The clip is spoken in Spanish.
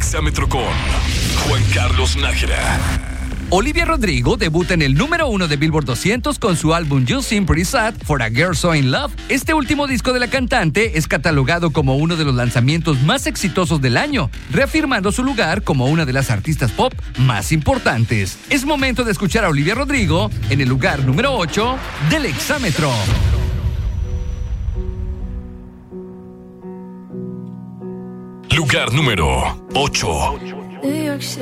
Exámetro con Juan Carlos Nájera. Olivia Rodrigo debuta en el número 1 de Billboard 200 con su álbum You Seem Pretty Sad for a Girl So in Love. Este último disco de la cantante es catalogado como uno de los lanzamientos más exitosos del año, reafirmando su lugar como una de las artistas pop más importantes. Es momento de escuchar a Olivia Rodrigo en el lugar número 8 del Exámetro. Lugar número 8.